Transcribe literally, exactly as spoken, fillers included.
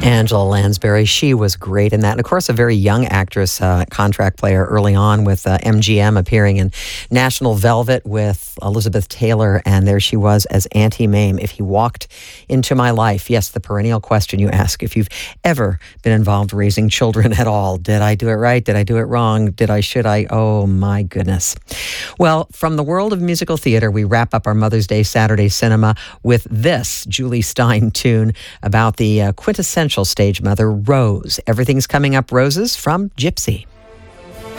Angela Lansbury, she was great in that. And of course, a very young actress, uh, contract player early on with uh, M G M, appearing in National Velvet with Elizabeth Taylor. And there she was as Auntie Mame. If he walked into my life, yes, the perennial question you ask, if you've ever been involved raising children at all, did I do it right? Did I do it wrong? Did I, should I? Oh my goodness. Well, from the world of musical theater, we wrap up our Mother's Day Saturday cinema with this Julie Stein tune about the uh, quintessential stage mother, Rose. Everything's coming up roses from Gypsy.